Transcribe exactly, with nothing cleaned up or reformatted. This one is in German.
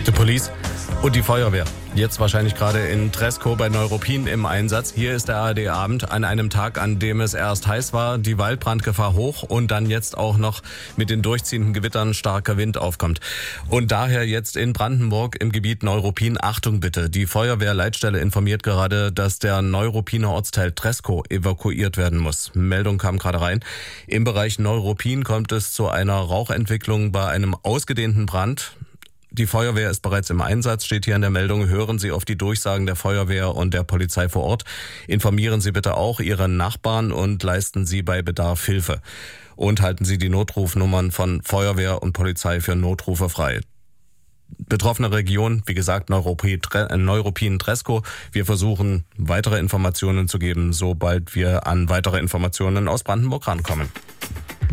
The Police und die Feuerwehr. Jetzt wahrscheinlich gerade in Treskow bei Neuruppin im Einsatz. Hier ist der A R D-Abend an einem Tag, an dem es erst heiß war, die Waldbrandgefahr hoch und dann jetzt auch noch mit den durchziehenden Gewittern starker Wind aufkommt. Und daher jetzt in Brandenburg im Gebiet Neuruppin, Achtung bitte. Die Feuerwehrleitstelle informiert gerade, dass der Neuruppiner Ortsteil Treskow evakuiert werden muss. Meldung kam gerade rein. Im Bereich Neuruppin kommt es zu einer Rauchentwicklung bei einem ausgedehnten Brand. Die Feuerwehr ist bereits im Einsatz, steht hier in der Meldung. Hören Sie auf die Durchsagen der Feuerwehr und der Polizei vor Ort. Informieren Sie bitte auch Ihre Nachbarn und leisten Sie bei Bedarf Hilfe. Und halten Sie die Notrufnummern von Feuerwehr und Polizei für Notrufe frei. Betroffene Region, wie gesagt, Neuruppin, Treskow. Wir versuchen, weitere Informationen zu geben, sobald wir an weitere Informationen aus Brandenburg rankommen.